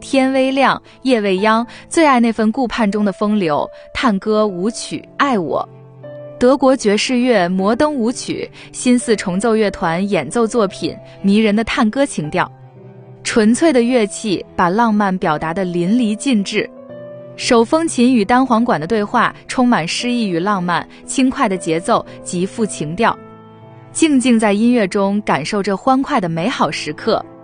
天微亮，夜未央，最爱那份顾盼中的风流，探歌舞曲爱我。德国爵士乐摩登舞曲，新四重奏乐团演奏作品，迷人的探歌情调，纯粹的乐器把浪漫表达得淋漓尽致。手风琴与单簧管的对话充满诗意与浪漫，轻快的节奏极富情调。静静在音乐中感受这欢快的美好时刻，